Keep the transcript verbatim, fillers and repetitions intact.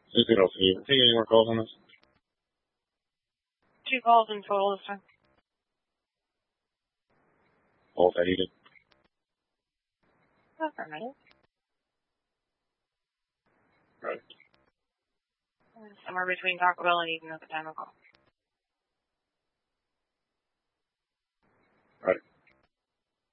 Anything else? Any, take any more calls on this? Two calls in total this time. All that needed. Affirmative. Right. Somewhere between Taco Bell and even at the time of call. Right.